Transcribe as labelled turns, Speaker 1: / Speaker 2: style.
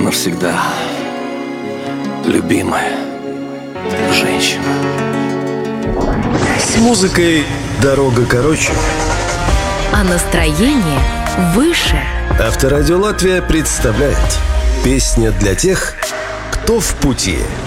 Speaker 1: навсегда, любимая женщина.
Speaker 2: С музыкой дорога короче,
Speaker 3: а настроение выше.
Speaker 2: Авторадио Латвия представляет песня для тех, кто в пути.